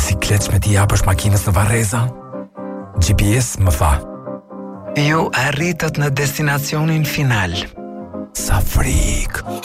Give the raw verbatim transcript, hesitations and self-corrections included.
bicikletë me t'i japësh makinës në Varreza? G P S më tha: ju arritët në destinacionin final. Sa frikë.